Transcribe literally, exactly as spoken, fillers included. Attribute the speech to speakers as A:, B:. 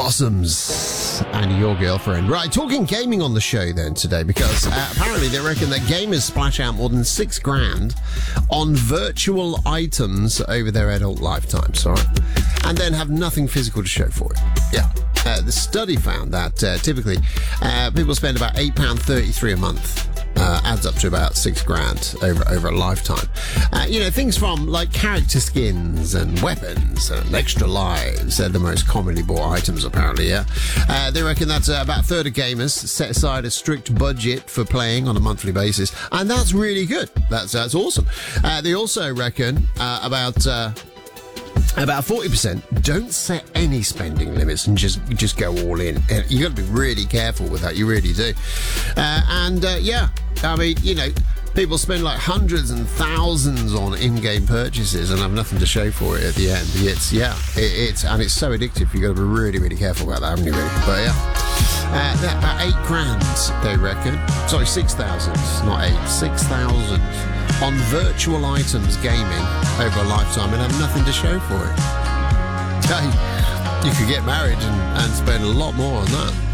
A: Blossoms and Your Girlfriend. Right, talking gaming on the show then today, because uh, apparently they reckon that gamers splash out more than six grand on virtual items over their adult lifetimes, all right? And then have nothing physical to show for it. Yeah. Uh, the study found that uh, typically uh, people spend about eight pounds thirty-three a month. Uh, adds up to about six grand over over a lifetime. Uh, you know, things from like character skins and weapons and extra lives are the most commonly bought items, apparently, yeah. Uh, they reckon that uh, about a third of gamers set aside a strict budget for playing on a monthly basis, and that's really good. That's, that's awesome. Uh, they also reckon uh, about... Uh, About forty percent don't set any spending limits and just just go all in. You got to be really careful with that. You really do. Uh, and uh, yeah, I mean, you know, people spend like hundreds and thousands on in-game purchases and have nothing to show for it at the end. It's yeah, it, it's and it's so addictive. You got to be really really careful about that, haven't you? Really, but yeah. Uh, that, about eight grand, they reckon. Sorry, six thousand, not eight, six thousand on virtual items gaming over a lifetime and have nothing to show for it. Hey, you could get married and, and spend a lot more on that.